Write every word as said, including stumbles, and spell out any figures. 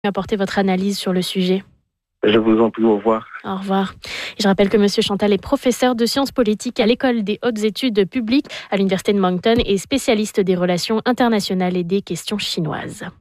apporter votre analyse sur le sujet. Je vous en prie, au revoir. Au revoir. Et je rappelle que M. Chantal est professeur de sciences politiques à l'École des hautes études publiques à l'Université de Moncton et spécialiste des relations internationales et des questions chinoises.